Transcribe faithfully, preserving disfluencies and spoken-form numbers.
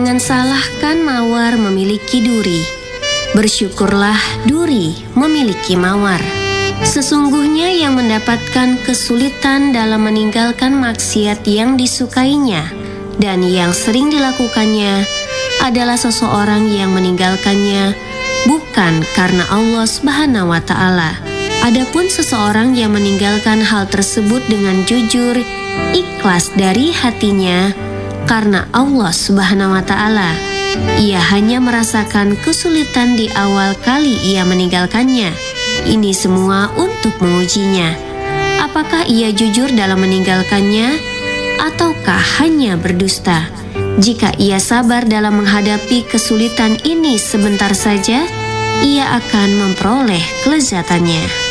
Jangan salahkan mawar memiliki duri. Bersyukurlah duri memiliki mawar. Sesungguhnya yang mendapatkan kesulitan dalam meninggalkan maksiat yang disukainya dan yang sering dilakukannya adalah seseorang yang meninggalkannya bukan karena Allah Subhanahu wa Ta'ala. Adapun seseorang yang meninggalkan hal tersebut dengan jujur, ikhlas dari hatinya karena Allah Subhanahu wa Ta'ala, ia hanya merasakan kesulitan di awal kali ia meninggalkannya. Ini semua untuk mengujinya. Apakah ia jujur dalam meninggalkannya ataukah hanya berdusta? Jika ia sabar dalam menghadapi kesulitan ini sebentar saja, ia akan memperoleh kelezatannya.